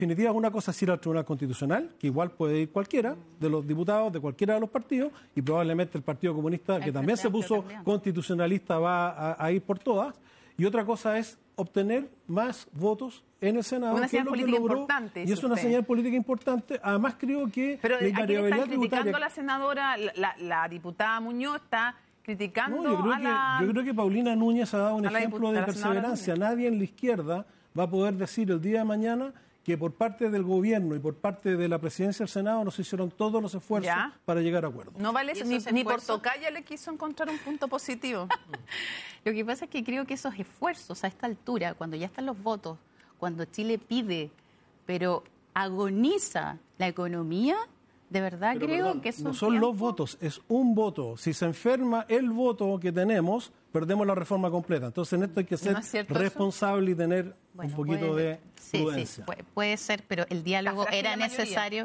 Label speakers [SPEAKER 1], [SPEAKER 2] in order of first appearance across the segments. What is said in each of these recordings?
[SPEAKER 1] definitiva, una cosa es ir al Tribunal Constitucional, que igual puede ir cualquiera de los diputados de cualquiera de los partidos, y probablemente el Partido Comunista, que también se puso constitucionalista, va a ir por todas. Y otra cosa es obtener más votos en el Senado,
[SPEAKER 2] una señal política importante,
[SPEAKER 1] y es una señal política importante. Además, creo que
[SPEAKER 2] pero ¿a quién está criticando la senadora, la diputada Muñoz está criticando
[SPEAKER 1] yo creo que Paulina Núñez ha dado un ejemplo de perseverancia. Nadie en la izquierda va a poder decir el día de mañana que por parte del gobierno y por parte de la presidencia del Senado no se hicieron todos los esfuerzos para llegar a acuerdos.
[SPEAKER 2] No vale eso, ni Portocaya le quiso encontrar un punto positivo.
[SPEAKER 3] Lo que pasa es que creo que esos esfuerzos a esta altura, cuando ya están los votos, cuando Chile pide, pero agoniza la economía, de verdad creo que eso
[SPEAKER 1] no son los votos, es un voto. Si se enferma el voto que tenemos, perdemos la reforma completa. Entonces en esto hay que ser responsable y tener un poquito de prudencia.
[SPEAKER 3] Sí, puede ser, pero el diálogo era necesario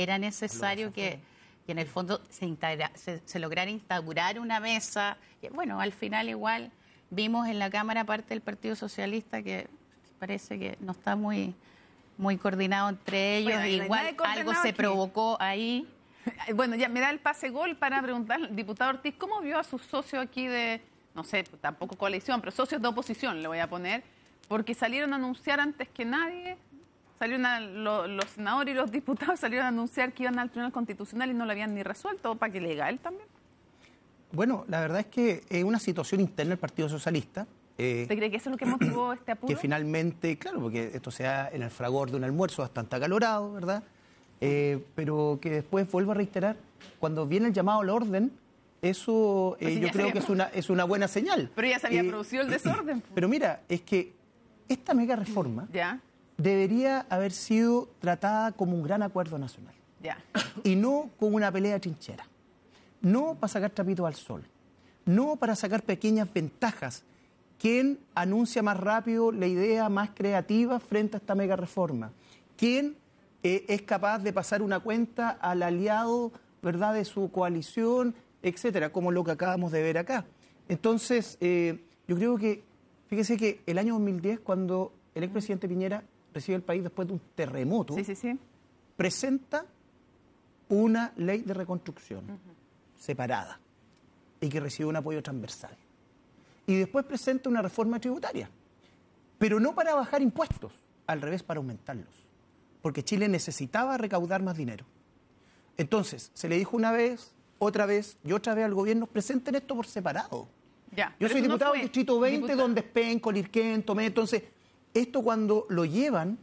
[SPEAKER 3] que en el fondo se lograra instaurar una mesa. Y bueno, al final igual vimos en la Cámara parte del Partido Socialista que parece que no está muy coordinado entre ellos, igual algo se provocó ahí.
[SPEAKER 2] Bueno, ya me da el pase gol para preguntar al diputado Ortiz, ¿cómo vio a sus socios aquí de, no sé, tampoco coalición, pero socios de oposición, le voy a poner, porque salieron a anunciar antes que nadie, los senadores y los diputados salieron a anunciar que iban al Tribunal Constitucional y no lo habían ni resuelto, para que legal también?
[SPEAKER 4] Bueno, la verdad es que es una situación interna del Partido Socialista.
[SPEAKER 2] ¿Usted cree que eso es lo que motivó este apuro?
[SPEAKER 4] Que finalmente, claro, porque esto se da en el fragor de un almuerzo bastante acalorado, ¿verdad? Pero que después, vuelvo a reiterar, cuando viene el llamado al orden, eso yo creo que es una buena señal.
[SPEAKER 2] Pero ya se había producido el desorden.
[SPEAKER 4] Pero mira, es que esta mega reforma debería haber sido tratada como un gran acuerdo nacional. Y no como una pelea de trinchera. No para sacar trapitos al sol. No para sacar pequeñas ventajas. ¿Quién anuncia más rápido la idea más creativa frente a esta mega reforma? ¿Quién es capaz de pasar una cuenta al aliado, ¿verdad?, de su coalición, etcétera, como lo que acabamos de ver acá? Entonces, yo creo que, fíjese que el año 2010, cuando el expresidente Piñera recibe el país después de un terremoto, presenta una ley de reconstrucción separada y que recibe un apoyo transversal. Y después presenta una reforma tributaria, pero no para bajar impuestos, al revés, para aumentarlos, porque Chile necesitaba recaudar más dinero. Entonces, se le dijo una vez, otra vez y otra vez al gobierno, presenten esto por separado. Yo soy diputado del Distrito 20, donde es Penco, Lirquén, Tomé, entonces, esto cuando lo llevan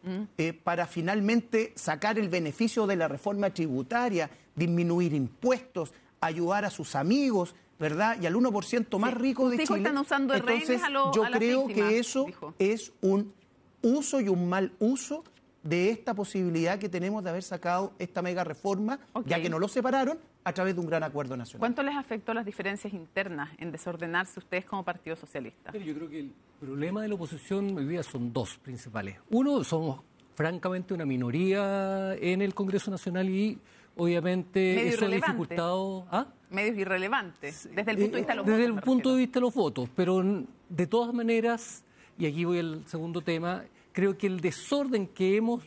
[SPEAKER 4] para finalmente sacar el beneficio de la reforma tributaria, disminuir impuestos, ayudar a sus amigos, ¿verdad? Y al 1% más rico de Chile.
[SPEAKER 2] Están usando
[SPEAKER 4] entonces, yo creo que eso es un uso y un mal uso de esta posibilidad que tenemos de haber sacado esta mega reforma, ya que no lo separaron, a través de un gran acuerdo nacional.
[SPEAKER 2] ¿Cuánto les afectó las diferencias internas en desordenarse ustedes como Partido Socialista?
[SPEAKER 5] Pero yo creo que el problema de la oposición hoy día son dos principales. Uno, somos francamente una minoría en el Congreso Nacional y obviamente eso ha dificultado...
[SPEAKER 2] Medios irrelevantes, desde el punto de vista de los votos.
[SPEAKER 5] Desde el punto de vista de los votos, pero de todas maneras, y aquí voy al segundo tema, creo que el desorden que hemos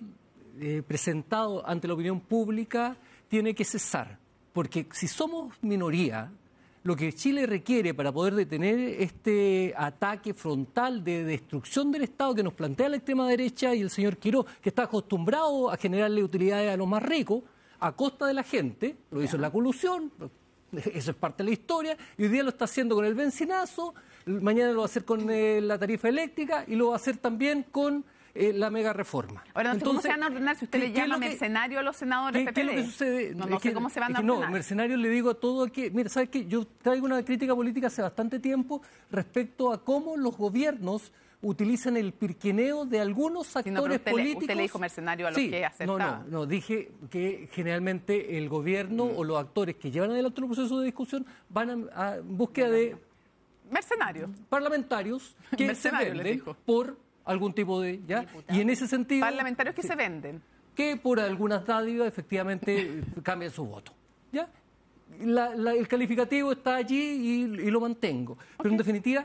[SPEAKER 5] presentado ante la opinión pública tiene que cesar, porque si somos minoría, lo que Chile requiere para poder detener este ataque frontal de destrucción del Estado que nos plantea la extrema derecha y el señor Quirós, que está acostumbrado a generarle utilidades a los más ricos, a costa de la gente, lo hizo en la colusión, eso es parte de la historia, y hoy día lo está haciendo con el bencinazo, mañana lo va a hacer con la tarifa eléctrica y lo va a hacer también con la mega reforma.
[SPEAKER 2] Ahora, no sé cómo se van a ordenar si usted le llama mercenario a los senadores PPD.
[SPEAKER 5] ¿Qué es lo que sucede?
[SPEAKER 2] No sé cómo se van a ordenar.
[SPEAKER 5] No, mercenarios le digo a todo que... Mira, ¿sabes qué? Yo traigo una crítica política hace bastante tiempo respecto a cómo los gobiernos utilizan el pirqueneo de algunos actores políticos.
[SPEAKER 2] Usted le dijo mercenario a los que aceptaban.
[SPEAKER 5] No, dije que generalmente el gobierno o los actores que llevan adelante el proceso de discusión van a búsqueda de
[SPEAKER 2] mercenarios,
[SPEAKER 5] parlamentarios que se venden por algún tipo de... Y en ese sentido...
[SPEAKER 2] Parlamentarios que se venden.
[SPEAKER 5] Que por algunas dádivas efectivamente cambian su voto. El calificativo está allí y lo mantengo. Pero en definitiva...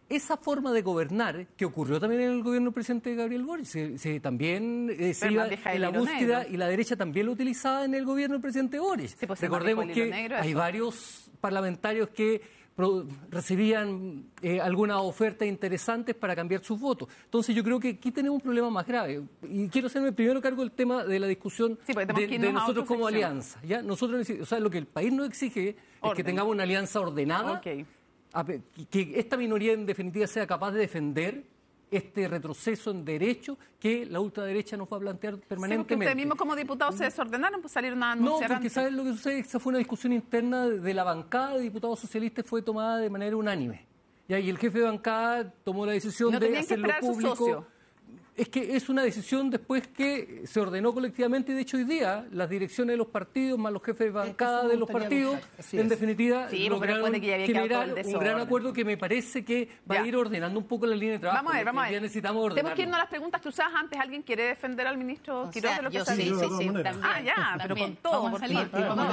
[SPEAKER 5] esa forma de gobernar, que ocurrió también en el gobierno del presidente Gabriel Boric, también se iba en la búsqueda y la derecha también lo utilizaba en el gobierno del presidente Boric. Sí, pues recordemos que hay varios parlamentarios que recibían algunas ofertas interesantes para cambiar sus votos. Entonces yo creo que aquí tenemos un problema más grave. Y quiero hacerme primero cargo del tema de la discusión de nosotros como alianza. ¿Ya? Nosotros, o sea, lo que el país nos exige es que tengamos una alianza ordenada, que esta minoría en definitiva sea capaz de defender este retroceso en derechos que la ultraderecha nos va a plantear permanentemente. Sí, porque
[SPEAKER 2] ustedes mismos como diputados se desordenaron, pues salieron a anunciar.
[SPEAKER 5] No, porque ¿sabes lo que sucede? Esa fue una discusión interna de la bancada de diputados socialistas, fue tomada de manera unánime. Y el jefe de bancada tomó la decisión de hacerlo público. Es que es una decisión después que se ordenó colectivamente, y de hecho hoy día las direcciones de los partidos, más los jefes de bancada de los partidos, en definitiva, lograron generar un gran acuerdo que me parece que va a ir ordenando un poco la línea de trabajo.
[SPEAKER 2] Vamos a ver.
[SPEAKER 5] Necesitamos ordenarlo.
[SPEAKER 2] Tenemos que irnos a las preguntas cruzadas antes. ¿Alguien quiere defender al ministro Quiroz de lo que salió?
[SPEAKER 3] Sí, también.
[SPEAKER 2] Pero con todo.
[SPEAKER 3] Vamos a salir.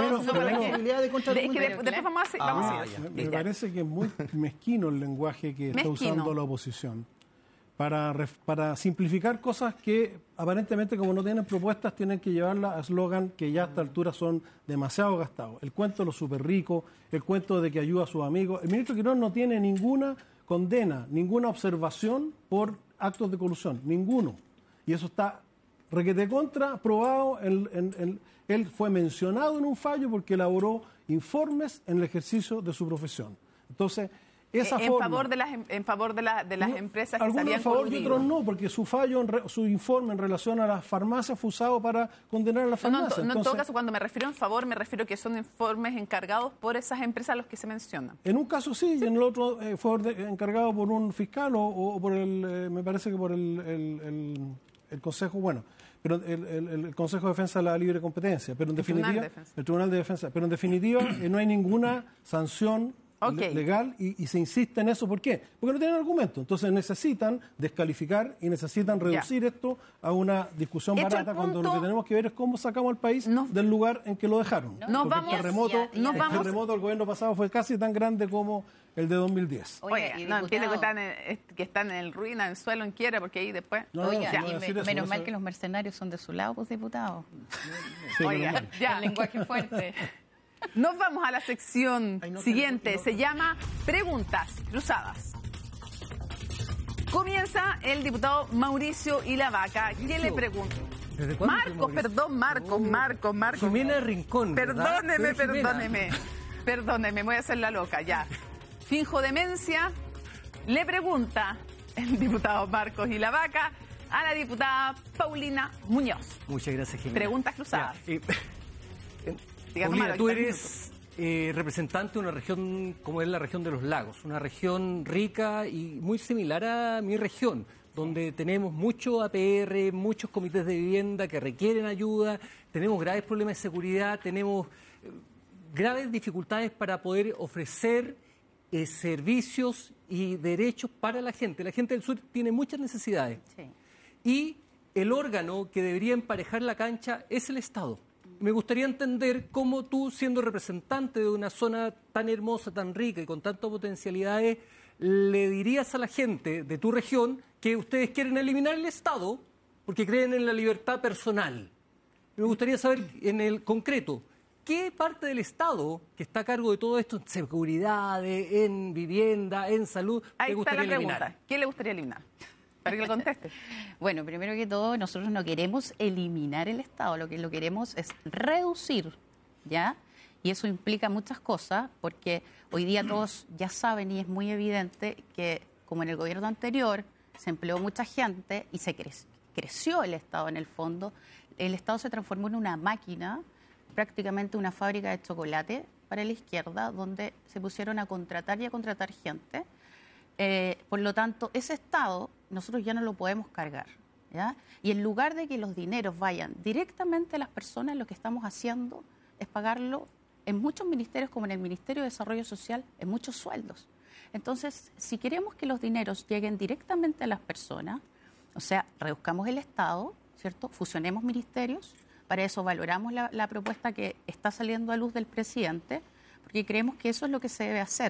[SPEAKER 2] Después vamos a ir.
[SPEAKER 1] Me parece que es muy mezquino el lenguaje que está usando la oposición para simplificar cosas que aparentemente, como no tienen propuestas, tienen que llevarlas a eslogan que ya a esta altura son demasiado gastados. El cuento de los súper ricos, el cuento de que ayuda a sus amigos. El ministro Quiroz no tiene ninguna condena, ninguna observación por actos de colusión, ninguno. Y eso está requete contra, probado. Él fue mencionado en un fallo porque elaboró informes en el ejercicio de su profesión. Entonces,
[SPEAKER 2] en favor de las empresas que se habían
[SPEAKER 1] coludido. Algunos a favor y otros no, porque su informe en relación a las farmacias fue usado para condenar a las farmacias.
[SPEAKER 2] En todo caso, cuando me refiero en favor, me refiero que son informes encargados por esas empresas a los que se mencionan.
[SPEAKER 1] En un caso sí, y en el otro fue encargado por un fiscal o por me parece que por el Consejo, pero el Consejo de Defensa de la Libre Competencia, pero en definitiva, el Tribunal de Defensa, pero en definitiva no hay ninguna sanción legal y se insiste en eso. ¿Por qué? Porque no tienen argumento. Entonces necesitan descalificar y necesitan reducir esto a una discusión barata cuando lo que tenemos que ver es cómo sacamos al país del lugar en que lo dejaron. El terremoto del gobierno pasado fue casi tan grande como el de 2010.
[SPEAKER 2] Entiendo que están en ruina, en el suelo, en quiebra, porque ahí después...
[SPEAKER 3] Menos mal que los mercenarios son de su lado, pues, diputados.
[SPEAKER 2] El lenguaje fuerte. Nos vamos a la sección siguiente, se llama Preguntas Cruzadas. Comienza el diputado Mauricio Ilavaca. ¿Quién le pregunta? Marcos.
[SPEAKER 5] Jimena Rincón.
[SPEAKER 2] Perdóneme, voy a hacer la loca, ya. Finjo demencia. Le pregunta el diputado Marcos Ilavaca a la diputada Paulina Muñoz.
[SPEAKER 5] Muchas gracias, Jimena.
[SPEAKER 2] Preguntas cruzadas.
[SPEAKER 5] Paulina, tú eres representante de una región como es la región de los lagos, una región rica y muy similar a mi región, donde tenemos mucho APR, muchos comités de vivienda que requieren ayuda, tenemos graves problemas de seguridad, tenemos graves dificultades para poder ofrecer servicios y derechos para la gente. La gente del sur tiene muchas necesidades. Sí. Y el órgano que debería emparejar la cancha es el Estado. Me gustaría entender cómo tú, siendo representante de una zona tan hermosa, tan rica y con tantas potencialidades, le dirías a la gente de tu región que ustedes quieren eliminar el Estado porque creen en la libertad personal. Me gustaría saber en el concreto, ¿qué parte del Estado que está a cargo de todo esto, en seguridad, en vivienda, en salud,
[SPEAKER 2] le gustaría eliminar? ¿Qué le gustaría eliminar? Para que le conteste.
[SPEAKER 3] Bueno, primero que todo, nosotros no queremos eliminar el Estado, lo que queremos es reducir, ¿ya? Y eso implica muchas cosas, porque hoy día todos ya saben y es muy evidente que, como en el gobierno anterior, se empleó mucha gente y se creció el Estado en el fondo. El Estado se transformó en una máquina, prácticamente una fábrica de chocolate para la izquierda, donde se pusieron a contratar gente. Por lo tanto, ese Estado nosotros ya no lo podemos cargar, ¿ya? Y en lugar de que los dineros vayan directamente a las personas, lo que estamos haciendo es pagarlo en muchos ministerios, como en el Ministerio de Desarrollo Social, en muchos sueldos. Entonces, si queremos que los dineros lleguen directamente a las personas, o sea, reduzcamos el Estado, ¿cierto? Fusionemos ministerios, para eso valoramos la propuesta que está saliendo a luz del presidente, porque creemos que eso es lo que se debe hacer.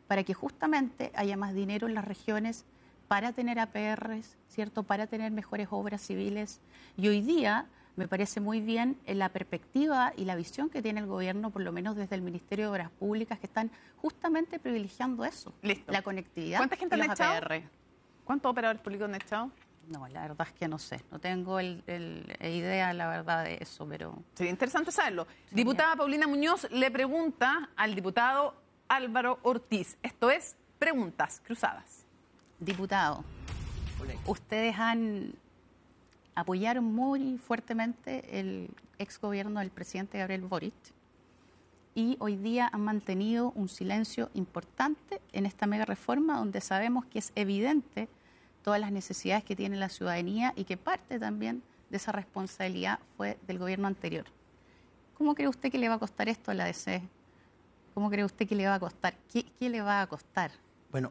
[SPEAKER 3] para que justamente haya más dinero en las regiones para tener APRs, ¿cierto? Para tener mejores obras civiles. Y hoy día me parece muy bien la perspectiva y la visión que tiene el gobierno, por lo menos desde el Ministerio de Obras Públicas, que están justamente privilegiando eso, la conectividad.
[SPEAKER 2] ¿Cuánta gente han echado? ¿Cuántos operadores públicos han echado?
[SPEAKER 3] No, la verdad es que no sé, no tengo idea, la verdad, de eso, pero...
[SPEAKER 2] Sería interesante saberlo. Diputada Paulina Muñoz le pregunta al diputado Álvaro Ortiz. Esto es Preguntas Cruzadas.
[SPEAKER 3] Diputado, ustedes apoyaron muy fuertemente el exgobierno del presidente Gabriel Boric y hoy día han mantenido un silencio importante en esta mega reforma donde sabemos que es evidente todas las necesidades que tiene la ciudadanía y que parte también de esa responsabilidad fue del gobierno anterior. ¿Cómo cree usted que le va a costar esto a la DC? ¿Cómo cree usted que le va a costar? ¿Qué le va a costar?
[SPEAKER 4] Bueno,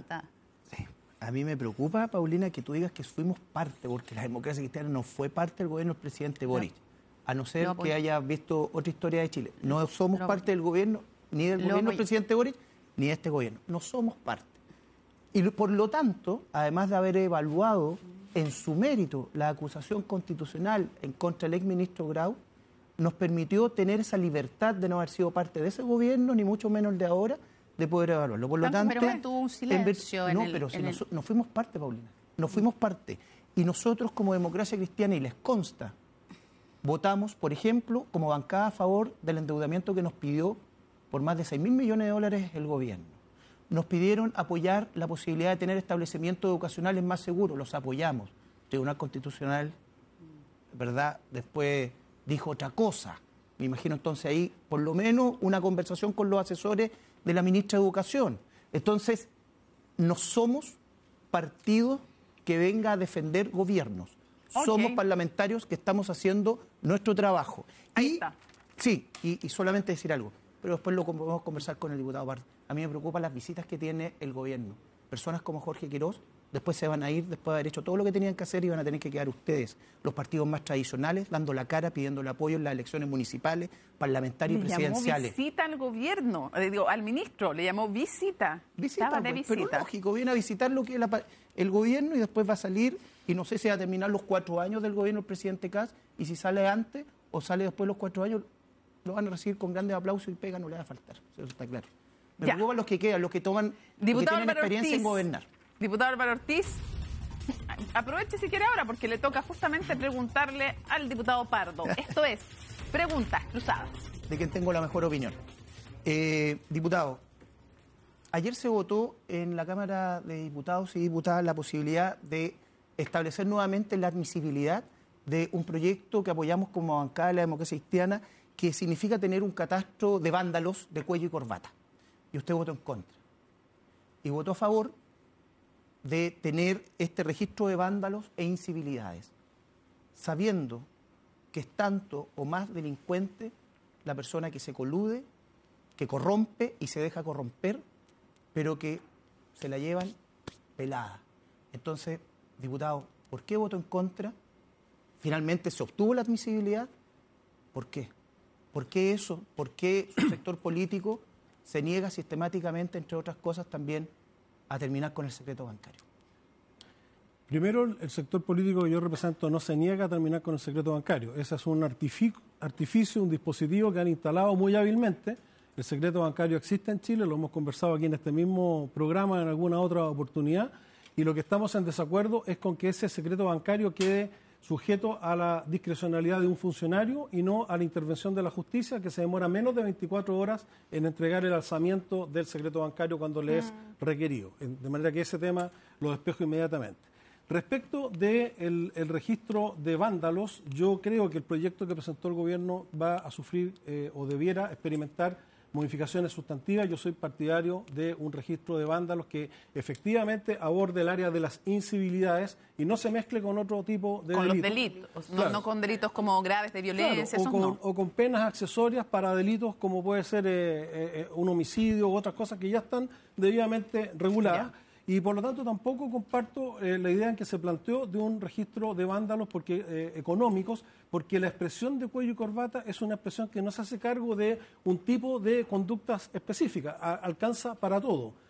[SPEAKER 4] a mí me preocupa, Paulina, que tú digas que fuimos parte, porque la democracia cristiana no fue parte del gobierno del presidente Boric, a no ser que haya visto otra historia de Chile. No somos parte del gobierno, ni del gobierno del presidente Boric, ni de este gobierno. No somos parte. Y por lo tanto, además de haber evaluado en su mérito la acusación constitucional en contra del exministro Grau, nos permitió tener esa libertad de no haber sido parte de ese gobierno, ni mucho menos el de ahora, de poder evaluarlo. Por lo tanto,
[SPEAKER 3] pero tuvo un silencio
[SPEAKER 4] no fuimos parte, Paulina, no fuimos parte. Y nosotros como democracia cristiana, y les consta, votamos, por ejemplo, como bancada a favor del endeudamiento que nos pidió por más de 6.000 millones de dólares el gobierno. Nos pidieron apoyar la posibilidad de tener establecimientos educacionales más seguros, los apoyamos. El Tribunal Constitucional, ¿verdad?, después dijo otra cosa. Me imagino entonces ahí, por lo menos, una conversación con los asesores de la ministra de Educación. Entonces, no somos partidos que venga a defender gobiernos. Somos parlamentarios que estamos haciendo nuestro trabajo.
[SPEAKER 2] Ahí está.
[SPEAKER 4] Sí, y solamente decir algo, pero después lo podemos conversar con el diputado Pardo. A mí me preocupan las visitas que tiene el gobierno. Personas como Jorge Quirós después se van a ir, después de haber hecho todo lo que tenían que hacer, y van a tener que quedar ustedes, los partidos más tradicionales, dando la cara, pidiendo el apoyo en las elecciones municipales, parlamentarias y presidenciales.
[SPEAKER 2] Llamó visita al gobierno, al ministro, le llamó visita.
[SPEAKER 4] Estaba de visita. Pero lógico, viene a visitar lo que es el gobierno y después va a salir, y no sé si va a terminar los 4 años del gobierno del presidente Kast, y si sale antes o sale después de los 4 años, lo van a recibir con grandes aplausos y pega no le va a faltar, eso está claro. Me preocupan los que quedan, los que toman, los que tienen experiencia en gobernar.
[SPEAKER 2] Diputado Álvaro Ortiz, aproveche si quiere ahora, porque le toca justamente preguntarle al diputado Pardo. Esto es Preguntas Cruzadas.
[SPEAKER 4] De quien tengo la mejor opinión. Diputado, ayer se votó en la Cámara de Diputados y Diputadas la posibilidad de establecer nuevamente la admisibilidad de un proyecto que apoyamos como bancada de la democracia cristiana, que significa tener un catastro de vándalos de cuello y corbata. Y usted votó en contra. Y votó a favor de tener este registro de vándalos e incivilidades, sabiendo que es tanto o más delincuente la persona que se colude, que corrompe y se deja corromper, pero que se la llevan pelada. Entonces, diputado, ¿por qué votó en contra? Finalmente se obtuvo la admisibilidad. ¿Por qué? ¿Por qué eso? ¿Por qué su sector político se niega sistemáticamente, entre otras cosas, también a terminar con el secreto bancario?
[SPEAKER 1] Primero, el sector político que yo represento no se niega a terminar con el secreto bancario. Ese es un artificio, un dispositivo que han instalado muy hábilmente. El secreto bancario existe en Chile, lo hemos conversado aquí en este mismo programa en alguna otra oportunidad, y lo que estamos en desacuerdo es con que ese secreto bancario quede sujeto a la discrecionalidad de un funcionario y no a la intervención de la justicia, que se demora menos de 24 horas en entregar el alzamiento del secreto bancario cuando le es requerido. De manera que ese tema lo despejo inmediatamente. Respecto del registro de vándalos, yo creo que el proyecto que presentó el gobierno va a sufrir o debiera experimentar modificaciones sustantivas. Yo soy partidario de un registro de vándalos que efectivamente aborde el área de las incivilidades y no se mezcle con otro tipo de delitos.
[SPEAKER 2] Con los delitos, claro. No con delitos como graves de violencia.
[SPEAKER 1] Claro, o con penas accesorias para delitos como puede ser un homicidio u otras cosas que ya están debidamente reguladas. Ya. Y por lo tanto tampoco comparto la idea en que se planteó de un registro de vándalos económicos, porque la expresión de cuello y corbata es una expresión que no se hace cargo de un tipo de conductas específicas, alcanza para todo.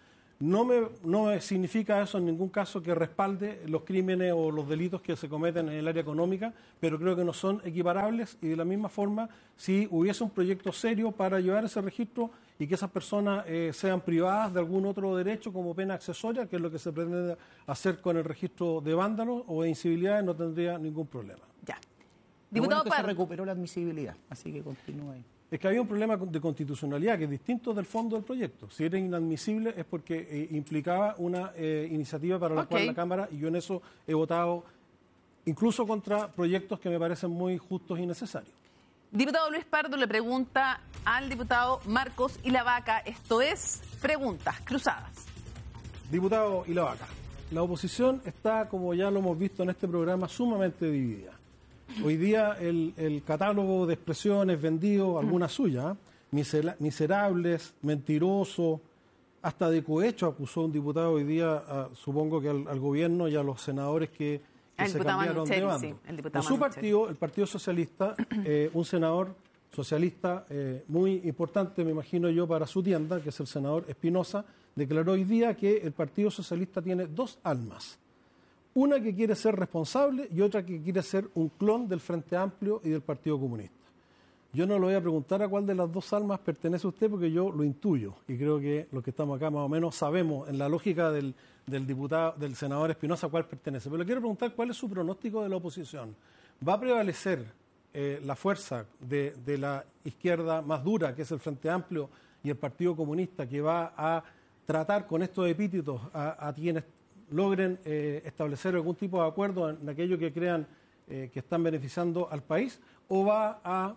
[SPEAKER 1] No me significa eso en ningún caso que respalde los crímenes o los delitos que se cometen en el área económica, pero creo que no son equiparables y de la misma forma, si hubiese un proyecto serio para llevar ese registro y que esas personas sean privadas de algún otro derecho como pena accesoria, que es lo que se pretende hacer con el registro de vándalos o de incivilidades, no tendría ningún problema.
[SPEAKER 2] Ya.
[SPEAKER 4] Diputado Pardo. Se recuperó la admisibilidad, así que continúa ahí.
[SPEAKER 1] Es que había un problema de constitucionalidad que es distinto del fondo del proyecto. Si era inadmisible es porque implicaba una iniciativa para la cual la Cámara, y yo en eso he votado incluso contra proyectos que me parecen muy justos y necesarios.
[SPEAKER 2] Diputado Luis Pardo le pregunta al diputado Marcos Ilavaca, esto es Preguntas Cruzadas.
[SPEAKER 1] Diputado Ilavaca, la oposición está, como ya lo hemos visto en este programa, sumamente dividida. Hoy día el catálogo de expresiones vendido, algunas suyas, miserables, mentirosos, hasta de cohecho acusó un diputado hoy día, supongo que al gobierno y a los senadores que se cambiaron de bando. Sí, en su partido, el Partido Socialista, un senador socialista muy importante, me imagino yo, para su tienda, que es el senador Espinosa, declaró hoy día que el Partido Socialista tiene dos almas. Una que quiere ser responsable y otra que quiere ser un clon del Frente Amplio y del Partido Comunista. Yo no le voy a preguntar a cuál de las dos almas pertenece usted porque yo lo intuyo y creo que los que estamos acá más o menos sabemos en la lógica del senador Espinosa cuál pertenece. Pero le quiero preguntar cuál es su pronóstico de la oposición. ¿Va a prevalecer la fuerza de la izquierda más dura, que es el Frente Amplio y el Partido Comunista, que va a tratar con estos epítetos a quienes logren establecer algún tipo de acuerdo en aquello que crean que están beneficiando al país, o va a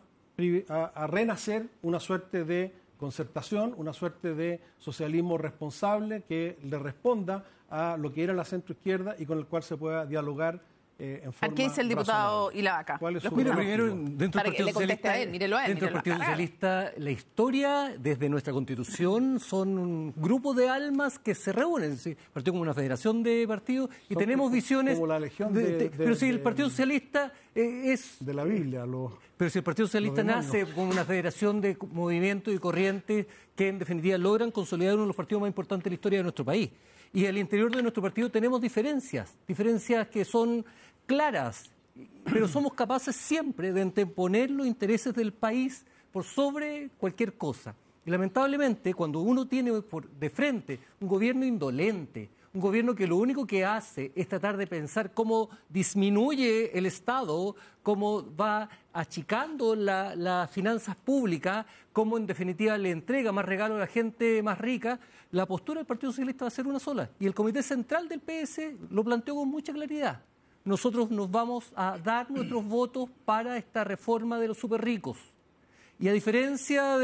[SPEAKER 1] renacer una suerte de concertación, una suerte de socialismo responsable que le responda a lo que era la centroizquierda y con el cual se pueda dialogar en forma
[SPEAKER 2] ¿Qué dice el diputado Ilavaca?
[SPEAKER 5] Primero, dentro del Partido Socialista, dentro del Partido Socialista, la historia desde nuestra Constitución son un grupo de almas que se reúnen. ¿Sí? El partido como una federación de partidos y son tenemos visiones.
[SPEAKER 1] Como la legión
[SPEAKER 5] pero si el Partido Socialista es
[SPEAKER 1] de la Biblia.
[SPEAKER 5] Pero si el Partido Socialista nace como una federación de movimientos y corrientes que en definitiva logran consolidar uno de los partidos más importantes de la historia de nuestro país. Y al interior de nuestro partido tenemos diferencias que son claras, pero somos capaces siempre de anteponer los intereses del país por sobre cualquier cosa. Y lamentablemente, cuando uno tiene de frente un gobierno indolente, un gobierno que lo único que hace es tratar de pensar cómo disminuye el Estado, cómo va achicando las finanzas públicas, cómo en definitiva le entrega más regalo a la gente más rica, la postura del Partido Socialista va a ser una sola. Y el Comité Central del PS lo planteó con mucha claridad. Nosotros nos vamos a dar nuestros votos para esta reforma de los superricos. Y a diferencia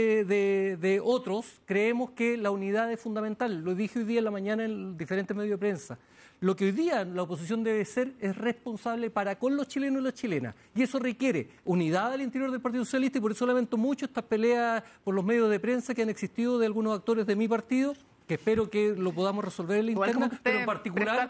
[SPEAKER 5] de otros, creemos que la unidad es fundamental. Lo dije hoy día en la mañana en diferentes medios de prensa. Lo que hoy día la oposición debe ser es responsable para con los chilenos y las chilenas. Y eso requiere unidad al interior del Partido Socialista y por eso lamento mucho estas peleas por los medios de prensa que han existido de algunos actores de mi partido, que espero que lo podamos resolver en la interna, pero en particular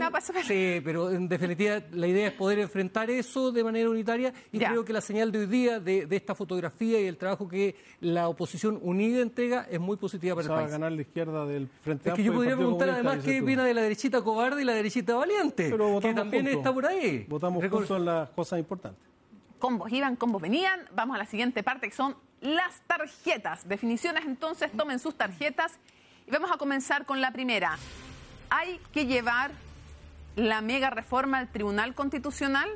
[SPEAKER 5] sí, pero en definitiva la idea es poder enfrentar eso de manera unitaria y creo que la señal de hoy día de esta fotografía y el trabajo que la oposición unida entrega es muy positiva para el país.
[SPEAKER 1] Va a ganar la izquierda del Frente
[SPEAKER 5] Amplio. Es que yo podría preguntar además qué viene de la derechita cobarde y la derechita valiente, que también está por ahí.
[SPEAKER 1] Votamos juntos en las cosas importantes.
[SPEAKER 2] Combos iban, combos venían. Vamos a la siguiente parte que son las tarjetas. Definiciones entonces, tomen sus tarjetas. Y vamos a comenzar con la primera. ¿Hay que llevar la mega reforma al Tribunal Constitucional?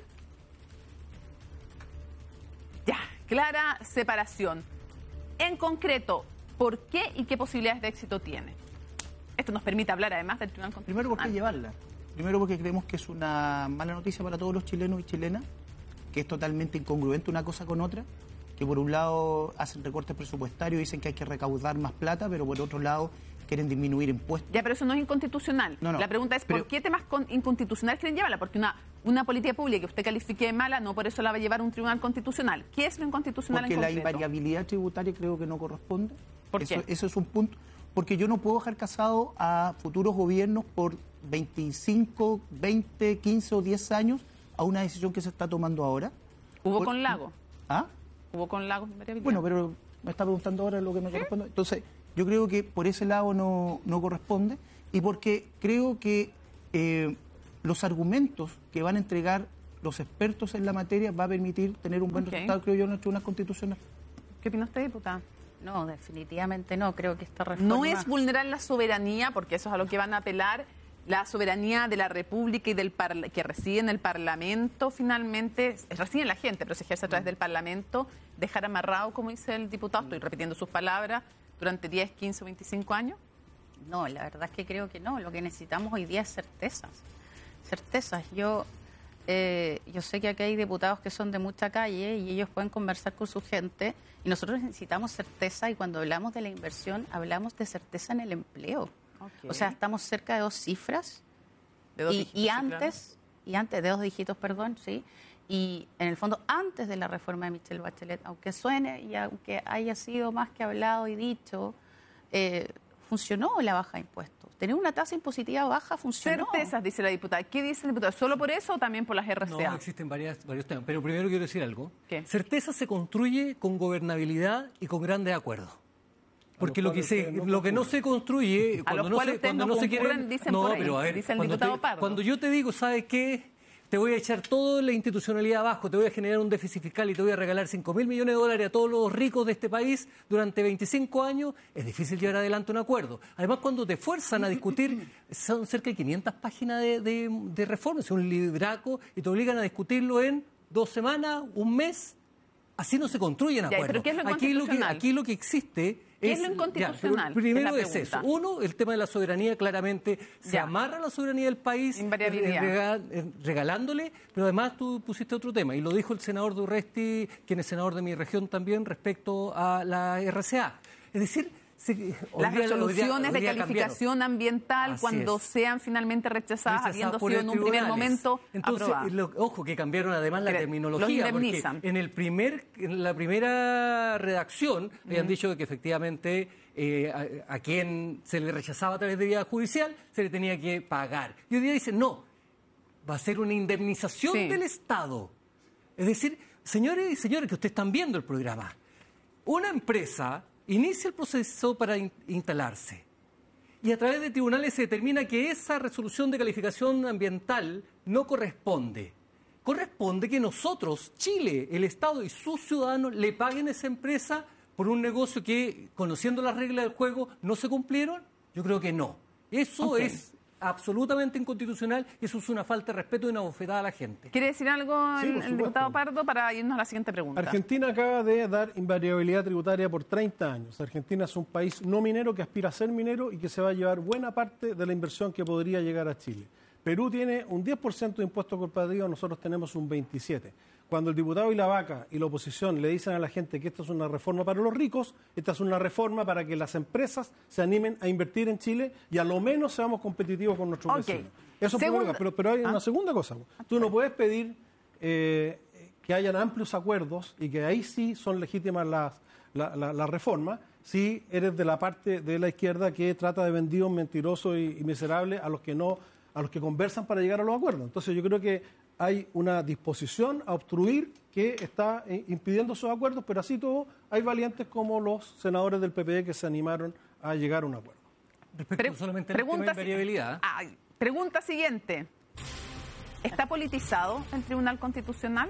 [SPEAKER 2] Ya, clara separación. En concreto, ¿por qué y qué posibilidades de éxito tiene? Esto nos permite hablar además del Tribunal Constitucional.
[SPEAKER 4] Primero, ¿por qué llevarla? Primero, porque creemos que es una mala noticia para todos los chilenos y chilenas, que es totalmente incongruente una cosa con otra, que por un lado hacen recortes presupuestarios, dicen que hay que recaudar más plata, pero por otro lado quieren disminuir impuestos.
[SPEAKER 2] Ya, pero eso no es inconstitucional. No. La pregunta es, ¿por qué temas inconstitucionales quieren llevarla? Porque una política pública que usted califique de mala, no por eso la va a llevar un tribunal constitucional. ¿Qué es lo inconstitucional en concreto?
[SPEAKER 4] Porque la invariabilidad tributaria creo que no corresponde.
[SPEAKER 2] ¿Por qué?
[SPEAKER 4] Eso es un punto. Porque yo no puedo dejar casado a futuros gobiernos por 25, 20, 15 o 10 años a una decisión que se está tomando ahora.
[SPEAKER 2] ¿Hubo con Lago?
[SPEAKER 4] ¿Ah?
[SPEAKER 2] ¿Hubo con Lago?
[SPEAKER 4] Bueno, pero me está preguntando ahora lo que me corresponde. Entonces, Yo creo que por ese lado no corresponde y porque creo que los argumentos que van a entregar los expertos en la materia va a permitir tener un buen resultado, creo yo, en el Tribunal Constitucional.
[SPEAKER 2] ¿Qué opina usted, diputada?
[SPEAKER 3] No, definitivamente no. Creo que esta reforma...
[SPEAKER 2] No es vulnerar la soberanía, porque eso es a lo que van a apelar, la soberanía de la República y que reside en el Parlamento, finalmente, reside en la gente, pero se ejerce a través del Parlamento, dejar amarrado, como dice el diputado, estoy repitiendo sus palabras, durante 10, 15 o 25 años.
[SPEAKER 3] No, la verdad es que creo que no. Lo que necesitamos hoy día es certezas. Certezas. Yo sé que aquí hay diputados que son de mucha calle y ellos pueden conversar con su gente y nosotros necesitamos certeza y cuando hablamos de la inversión hablamos de certeza en el empleo. O sea, estamos cerca de 2 cifras
[SPEAKER 2] de 2 dígitos,
[SPEAKER 3] y antes de 2 dígitos, perdón, sí. Y en el fondo, antes de la reforma de Michelle Bachelet, aunque suene y aunque haya sido más que hablado y dicho, funcionó la baja de impuestos. Tener una tasa impositiva baja funcionó.
[SPEAKER 2] Certezas, dice la diputada. ¿Qué dice la diputada? ¿Solo por eso o también por las RCA?
[SPEAKER 5] No, existen varios temas. Pero primero quiero decir algo.
[SPEAKER 2] ¿Qué?
[SPEAKER 5] Certeza se construye con gobernabilidad y con grandes acuerdos. Porque lo que no se construye,
[SPEAKER 2] cuando no se quieren, dicen por ahí, pero a ver, dice el diputado Pardo.
[SPEAKER 5] Cuando yo te digo, ¿sabes qué? Te voy a echar toda la institucionalidad abajo, te voy a generar un déficit fiscal y te voy a regalar 5.000 millones de dólares a todos los ricos de este país durante 25 años, es difícil llevar adelante un acuerdo. Además, cuando te fuerzan a discutir, son cerca de 500 páginas de reformas, es un libraco, y te obligan a discutirlo en 2 semanas, un mes. Así no se construyen acuerdos.
[SPEAKER 2] ¿Pero qué es lo inconstitucional?
[SPEAKER 5] Aquí lo que existe...
[SPEAKER 2] ¿Qué es lo inconstitucional?
[SPEAKER 5] Primero es eso. Uno, el tema de la soberanía, claramente se amarra la soberanía del país regalándole, pero además tú pusiste otro tema, y lo dijo el senador Durresti, quien es senador de mi región también, respecto a la RCA. Es decir,
[SPEAKER 2] las resoluciones de calificación ambiental, cuando sean finalmente rechazadas, habiendo sido en un primer momento aprobadas.
[SPEAKER 5] Ojo, que cambiaron además la terminología, porque en la primera redacción habían dicho que efectivamente a quien se le rechazaba a través de vía judicial se le tenía que pagar. Y hoy día dicen, no, va a ser una indemnización del Estado. Es decir, señores y señores que ustedes están viendo el programa, una empresa inicia el proceso para instalarse y a través de tribunales se determina que esa resolución de calificación ambiental no corresponde. Corresponde que nosotros, Chile, el Estado y sus ciudadanos, le paguen a esa empresa por un negocio que, conociendo las reglas del juego, no se cumplieron. Yo creo que no. Eso es absolutamente inconstitucional y eso es una falta de respeto y una bofetada a la gente.
[SPEAKER 2] ¿Quiere decir algo el diputado Pardo para irnos a la siguiente pregunta?
[SPEAKER 1] Argentina acaba de dar invariabilidad tributaria por 30 años. Argentina es un país no minero que aspira a ser minero y que se va a llevar buena parte de la inversión que podría llegar a Chile. Perú tiene un 10% de impuesto corporativo, nosotros tenemos un 27%. Cuando el diputado y la vaca y la oposición le dicen a la gente que esta es una reforma para los ricos, esta es una reforma para que las empresas se animen a invertir en Chile y a lo menos seamos competitivos con nuestros vecinos. Eso es un problema, pero hay una segunda cosa. Tú no puedes pedir que hayan amplios acuerdos y que ahí sí son legítimas las reformas si eres de la parte de la izquierda que trata de vendidos mentirosos y miserables a los que conversan para llegar a los acuerdos. Entonces yo creo que hay una disposición a obstruir que está impidiendo esos acuerdos, pero así todo hay valientes como los senadores del PPD que se animaron a llegar a un acuerdo.
[SPEAKER 5] Respecto solamente al tema de invariabilidad.
[SPEAKER 2] Pregunta siguiente. ¿Está politizado el Tribunal Constitucional?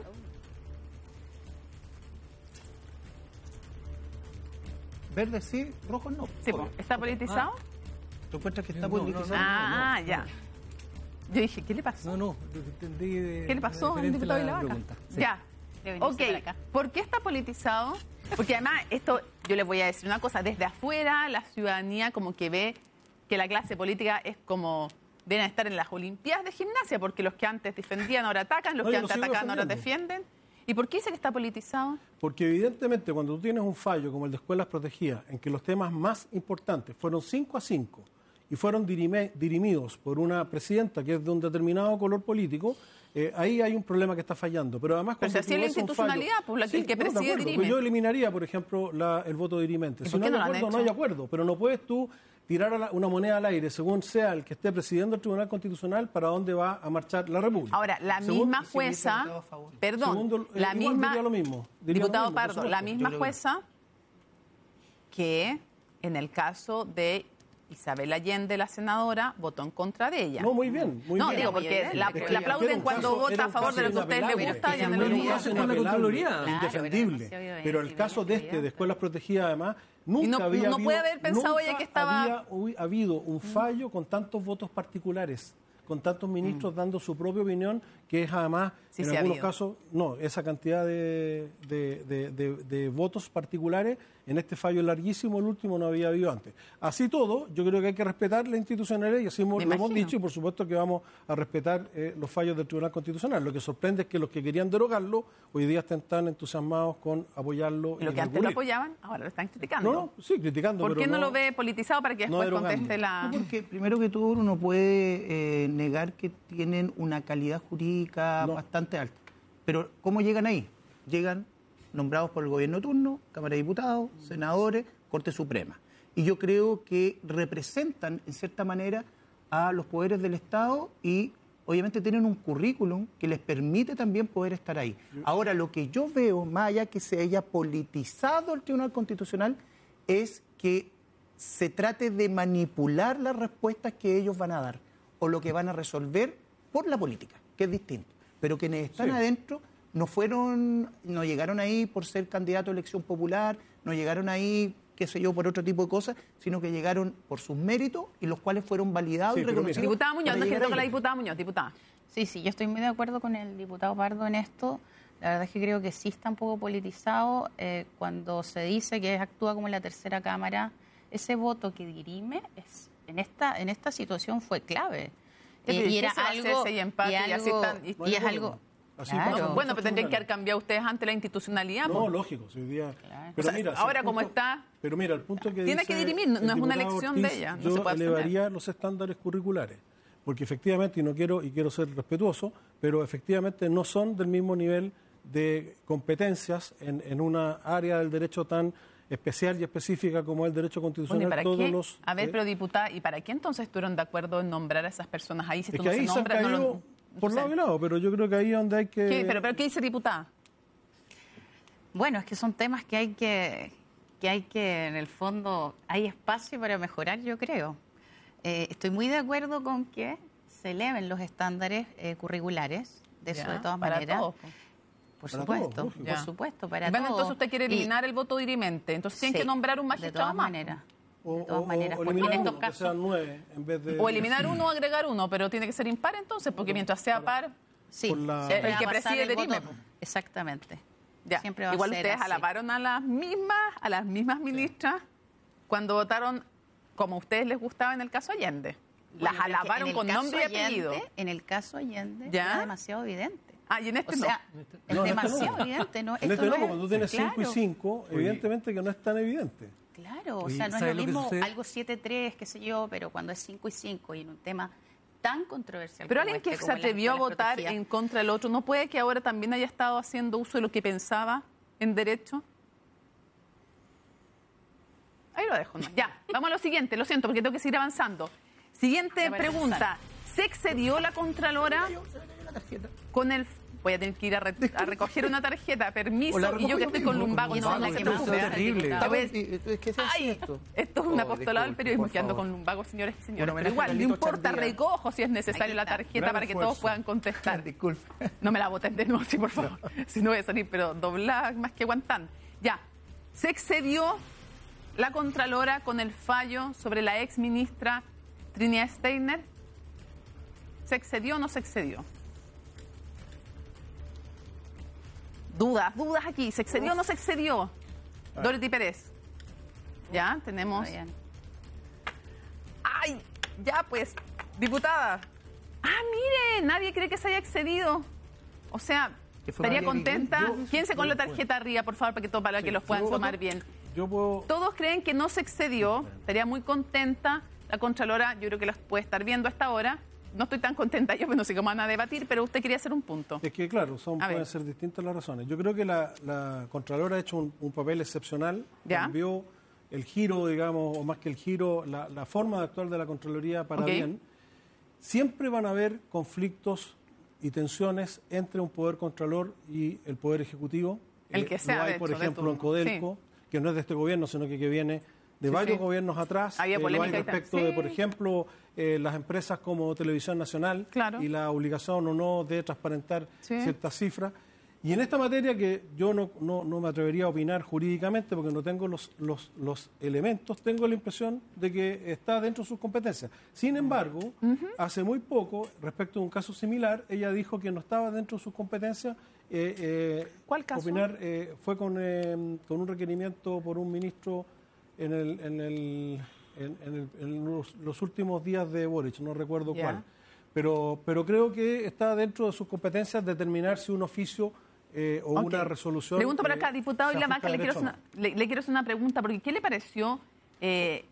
[SPEAKER 4] Verde sí, rojo no.
[SPEAKER 2] Sí, ¿está politizado?
[SPEAKER 4] ¿Tú encuentras que está politizado?
[SPEAKER 2] Ya. Yo dije, ¿qué le pasó?
[SPEAKER 5] No, entendí.
[SPEAKER 2] ¿Qué le pasó al diputado de la vaca?
[SPEAKER 5] Sí.
[SPEAKER 2] Ya. Ok, ¿por qué está politizado? Porque además, esto, yo les voy a decir una cosa, desde afuera la ciudadanía como que ve que la clase política es como, deben estar en las Olimpiadas de gimnasia, porque los que antes defendían ahora atacan, los que antes atacaban ahora defienden. ¿Y por qué dice que está politizado?
[SPEAKER 1] Porque evidentemente cuando tú tienes un fallo como el de escuelas protegidas, en que los temas más importantes fueron 5-5, y fueron dirimidos por una presidenta que es de un determinado color político, ahí hay un problema que está fallando. Pero además,
[SPEAKER 2] pero si así es la institucionalidad, pues el que preside dirime.
[SPEAKER 1] Pues yo eliminaría, por ejemplo, el voto dirimente. Si no hay acuerdo, no hay acuerdo. Pero no puedes tú tirar una moneda al aire, según sea el que esté presidiendo el Tribunal Constitucional, para dónde va a marchar la República.
[SPEAKER 2] Ahora, la misma jueza, perdón, la misma, diputado Pardo, la misma jueza que en el caso de Isabel Allende, la senadora, votó en contra de ella.
[SPEAKER 1] No, muy bien. Muy
[SPEAKER 2] no,
[SPEAKER 1] bien.
[SPEAKER 2] digo, porque la aplauden cuando vota a favor de lo que a ustedes les gusta.
[SPEAKER 1] Es indefendible. Pero el caso de escuelas protegidas, además, nunca había
[SPEAKER 2] no puede haber pensado ella que estaba...
[SPEAKER 1] había habido un fallo con tantos votos particulares, con tantos ministros dando su propia opinión, que es además,
[SPEAKER 2] sí,
[SPEAKER 1] en algunos casos, no, esa cantidad de votos particulares, en este fallo larguísimo, el último, no había habido antes. Así todo, yo creo que hay que respetar la institucionalidad, y así lo hemos dicho, y por supuesto que vamos a respetar los fallos del Tribunal Constitucional. Lo que sorprende es que los que querían derogarlo, hoy día están tan entusiasmados con apoyarlo.
[SPEAKER 2] Y lo que antes lo apoyaban, ahora lo están criticando.
[SPEAKER 1] No, sí, criticando.
[SPEAKER 2] ¿Por qué no lo ve politizado para que después conteste la...?
[SPEAKER 4] No, porque primero que todo uno puede negar que tienen una calidad jurídica bastante alta. Pero ¿cómo llegan ahí? Llegan nombrados por el gobierno de turno, Cámara de Diputados, senadores, Corte Suprema. Y yo creo que representan, en cierta manera, a los poderes del Estado y obviamente tienen un currículum que les permite también poder estar ahí. Ahora, lo que yo veo, más allá que se haya politizado el Tribunal Constitucional, es que se trate de manipular las respuestas que ellos van a dar o lo que van a resolver por la política, que es distinto. Pero quienes están adentro no llegaron ahí por ser candidato a elección popular, no llegaron ahí, qué sé yo, por otro tipo de cosas, sino que llegaron por sus méritos y los cuales fueron validados y reconocidos.
[SPEAKER 2] Diputada Muñoz, no es que le toca a la diputada Muñoz, diputada.
[SPEAKER 3] Sí, yo estoy muy de acuerdo con el diputado Pardo en esto. La verdad es que creo que sí está un poco politizado cuando se dice que actúa como en la tercera cámara. Ese voto que dirime en esta situación fue clave. Y era algo... Y es algo...
[SPEAKER 2] Claro. Bueno, pero tendrían que haber cambiado ustedes ante la institucionalidad.
[SPEAKER 1] No, lógico. Hoy día...
[SPEAKER 2] Claro. Pero mira, ahora como está...
[SPEAKER 1] Pero mira, el punto que
[SPEAKER 2] tiene que dirimir, no es una elección
[SPEAKER 1] Ortiz,
[SPEAKER 2] de ella. No
[SPEAKER 1] yo
[SPEAKER 2] se puede
[SPEAKER 1] elevaría los estándares curriculares, porque efectivamente, y quiero ser respetuoso, pero efectivamente no son del mismo nivel de competencias en una área del derecho tan especial y específica como el derecho constitucional.
[SPEAKER 2] Bueno, ¿y para qué? A ver, pero diputada, ¿y para qué entonces estuvieron de acuerdo en nombrar a esas personas ahí? Si
[SPEAKER 1] es que ahí se han caído por lado y lado, pero yo creo que ahí es donde hay que...
[SPEAKER 2] ¿Qué? ¿Pero qué dice diputada?
[SPEAKER 3] Bueno, es que son temas que hay que en el fondo, hay espacio para mejorar, yo creo. Estoy muy de acuerdo con que se eleven los estándares curriculares, de eso de todas maneras.
[SPEAKER 2] Todos.
[SPEAKER 3] Por supuesto, para
[SPEAKER 2] bueno,
[SPEAKER 3] todos.
[SPEAKER 2] Entonces usted quiere eliminar el voto dirimente, entonces tienen que nombrar un magistrado más.
[SPEAKER 3] De todas maneras, porque en estos casos...
[SPEAKER 1] Que sean 9 en vez de...
[SPEAKER 2] O eliminar uno o agregar uno, pero tiene que ser impar entonces, porque mientras sea par, el que preside dirime.
[SPEAKER 3] Exactamente.
[SPEAKER 2] Ya. Igual ustedes alabaron a las mismas ministras cuando votaron como a ustedes les gustaba en el caso Allende. Las alabaron con nombre y apellido.
[SPEAKER 3] En el caso Allende era demasiado evidente.
[SPEAKER 2] Y en este
[SPEAKER 3] es demasiado evidente. ¿no?
[SPEAKER 1] En este no, cuando tú tienes 5 y 5, evidentemente que no es tan evidente.
[SPEAKER 3] Claro, o sea, no es lo mismo algo 7-3, qué sé yo, pero cuando es 5 y 5 y en un tema tan controversial.
[SPEAKER 2] Pero alguien que se atrevió a votar en contra del otro, ¿no puede que ahora también haya estado haciendo uso de lo que pensaba en derecho? Ahí lo dejo. ¿No? Ya, vamos a lo siguiente, lo siento, porque tengo que seguir avanzando. Siguiente pregunta. ¿Se excedió la Contralora con el... Voy a tener que ir a recoger una tarjeta, permiso, y yo que estoy con lumbago, no, la que me
[SPEAKER 5] terrible.
[SPEAKER 2] Esto es un apostolado del periodismo, que ando con lumbago, señores y señores. Pero igual, no importa, recojo si es necesario la tarjeta para que todos puedan contestar.
[SPEAKER 4] Disculpe.
[SPEAKER 2] No me la boten de nuevo, sí, por favor. Si no voy a salir, pero doblada más que guantán. Ya, se excedió la Contralora con el fallo sobre la ex ministra Trinidad Steiner. ¿Se excedió o no se excedió? Dudas aquí. ¿Se excedió o no se excedió? Dorothy Pérez. Ya, tenemos... ¡Ay! Ya, pues, diputada. Mire, nadie cree que se haya excedido. O sea, estaría contenta. Quédense con la tarjeta arriba, por favor, para que los puedan tomar bien. Todos creen que no se excedió. Estaría muy contenta. La Contralora, yo creo que las puede estar viendo hasta ahora. No estoy tan contenta yo, pero no sé cómo van a debatir, pero usted quería hacer un punto.
[SPEAKER 1] Es que, claro, pueden ser distintas las razones. Yo creo que la Contralora ha hecho un papel excepcional. Cambió el giro, digamos, o más que el giro, la forma de actuar de la Contraloría para bien. Siempre van a haber conflictos y tensiones entre un poder contralor y el poder ejecutivo.
[SPEAKER 2] El que sea,
[SPEAKER 1] hay, por ejemplo, en Codelco, que no es de este gobierno, sino que viene varios gobiernos atrás.
[SPEAKER 2] Había polémica
[SPEAKER 1] respecto de, por ejemplo, las empresas como Televisión Nacional y la obligación o no de transparentar ciertas cifras. Y en esta materia, que yo no me atrevería a opinar jurídicamente porque no tengo los elementos, tengo la impresión de que está dentro de sus competencias. Sin embargo, hace muy poco, respecto a un caso similar, ella dijo que no estaba dentro de sus competencias.
[SPEAKER 2] ¿Cuál caso?
[SPEAKER 1] Opinar fue con un requerimiento por un ministro en los últimos días de Boric, no recuerdo cuál. Pero creo que está dentro de sus competencias determinar si un oficio o una resolución...
[SPEAKER 2] Pregunto por acá, diputado Ilavaca, le quiero hacer una pregunta, porque ¿qué le pareció que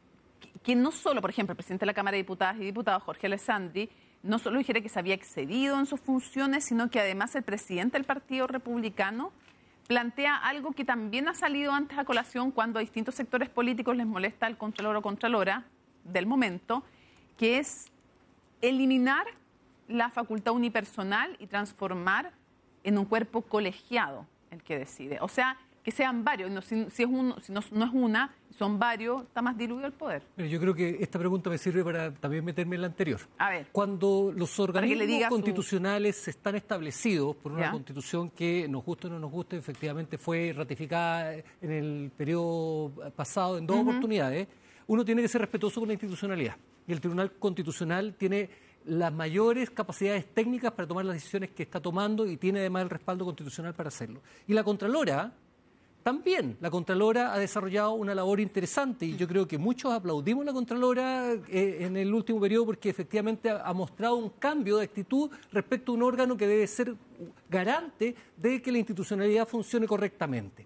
[SPEAKER 2] no solo, por ejemplo, el presidente de la Cámara de Diputadas y Diputados, Jorge Alessandri, no solo dijera que se había excedido en sus funciones, sino que además el presidente del Partido Republicano plantea algo que también ha salido antes a colación cuando a distintos sectores políticos les molesta el contralor o contralora del momento, que es eliminar la facultad unipersonal y transformar en un cuerpo colegiado el que decide. O sea, que sean varios. No, si no es una, son varios, está más diluido el poder.
[SPEAKER 5] Pero yo creo que esta pregunta me sirve para también meterme en la anterior.
[SPEAKER 2] A ver.
[SPEAKER 5] Cuando los organismos constitucionales están establecidos por una constitución que, nos guste o no nos guste, efectivamente fue ratificada en el periodo pasado en 2 oportunidades, uno tiene que ser respetuoso con la institucionalidad. Y el Tribunal Constitucional tiene las mayores capacidades técnicas para tomar las decisiones que está tomando y tiene además el respaldo constitucional para hacerlo. Y la Contralora, también, la Contralora ha desarrollado una labor interesante y yo creo que muchos aplaudimos a la Contralora en el último periodo porque efectivamente ha mostrado un cambio de actitud respecto a un órgano que debe ser garante de que la institucionalidad funcione correctamente.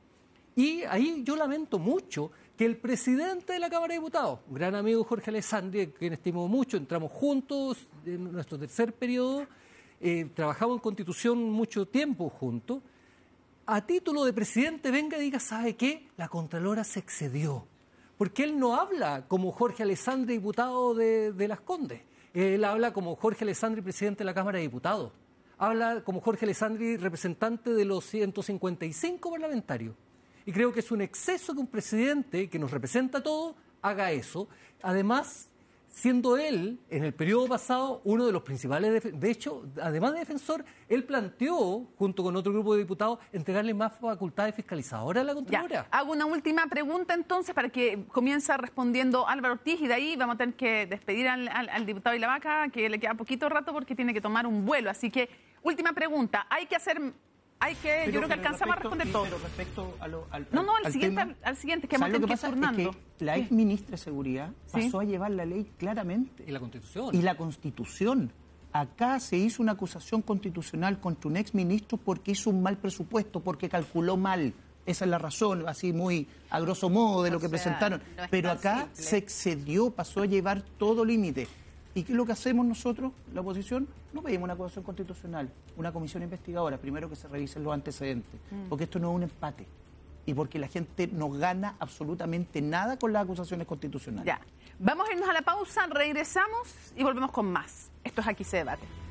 [SPEAKER 5] Y ahí yo lamento mucho que el presidente de la Cámara de Diputados, un gran amigo Jorge Alessandri, a quien estimo mucho, entramos juntos en nuestro tercer periodo, trabajamos en Constitución mucho tiempo juntos, a título de presidente venga y diga, ¿sabe qué? La Contralora se excedió. Porque él no habla como Jorge Alessandri, diputado de Las Condes. Él habla como Jorge Alessandri, presidente de la Cámara de Diputados. Habla como Jorge Alessandri, representante de los 155 parlamentarios. Y creo que es un exceso que un presidente que nos representa a todos haga eso. Además, siendo él, en el periodo pasado, uno de los principales... De hecho, además de defensor, él planteó, junto con otro grupo de diputados, entregarle más facultades fiscalizadoras a la Contralora.
[SPEAKER 2] Hago una última pregunta, entonces, para que comience respondiendo Álvaro Ortiz, y de ahí vamos a tener que despedir al diputado Ilavaca, que le queda poquito rato porque tiene que tomar un vuelo. Así que, última pregunta. Yo creo que alcanzamos a responder todo.
[SPEAKER 4] Pero respecto
[SPEAKER 2] al siguiente, que vamos a tener que ir turnando.
[SPEAKER 4] Es que la ex ministra de Seguridad pasó a llevar la ley claramente.
[SPEAKER 5] Y la Constitución.
[SPEAKER 4] Y la Constitución. Acá se hizo una acusación constitucional contra un ex ministro porque hizo un mal presupuesto, porque calculó mal. Esa es la razón, así muy a grosso modo de lo que presentaron. No, pero acá se excedió, pasó a llevar todo límite. ¿Y qué es lo que hacemos nosotros, la oposición? No pedimos una acusación constitucional, una comisión investigadora, primero que se revisen los antecedentes, porque esto no es un empate y porque la gente no gana absolutamente nada con las acusaciones constitucionales.
[SPEAKER 2] Ya, vamos a irnos a la pausa, regresamos y volvemos con más. Esto es Aquí se debate.